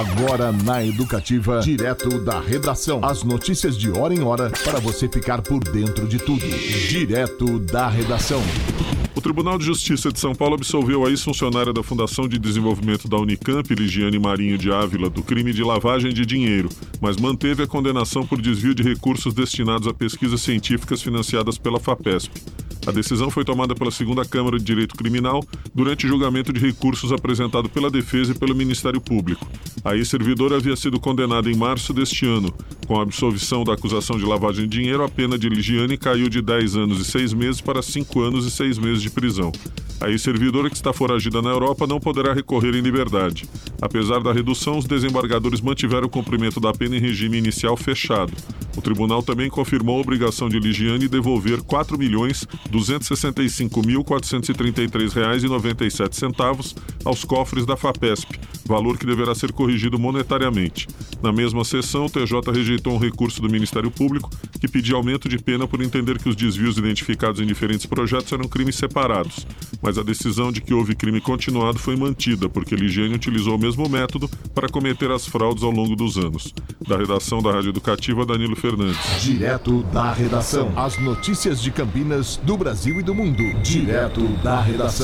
Agora na Educativa, direto da redação. As notícias de hora em hora para você ficar por dentro de tudo. Direto da redação. O Tribunal de Justiça de São Paulo absolveu a ex-funcionária da Fundação de Desenvolvimento da Unicamp, Ligiane Marinho de Ávila, do crime de lavagem de dinheiro, mas manteve a condenação por desvio de recursos destinados a pesquisas científicas financiadas pela FAPESP. A decisão foi tomada pela Segunda Câmara de Direito Criminal durante julgamento de recursos apresentado pela Defesa e pelo Ministério Público. A ex-servidora havia sido condenada em março deste ano. Com a absolvição da acusação de lavagem de dinheiro, a pena de Ligiane caiu de 10 anos e 6 meses para 5 anos e 6 meses de prisão. A ex-servidora, que está foragida na Europa, não poderá recorrer em liberdade. Apesar da redução, os desembargadores mantiveram o cumprimento da pena em regime inicial fechado. O tribunal também confirmou a obrigação de Ligiane devolver R$ 4.265.433,97 aos cofres da FAPESP, valor que deverá ser corrigido monetariamente. Na mesma sessão, o TJ rejeitou um recurso do Ministério Público que pedia aumento de pena por entender que os desvios identificados em diferentes projetos eram crimes separados. Mas a decisão de que houve crime continuado foi mantida, porque Ligiane utilizou o mesmo método para cometer as fraudes ao longo dos anos. Da redação da Rádio Educativa, Danilo Fernandes. Direto da redação. As notícias de Campinas, do Brasil e do mundo. Direto da redação.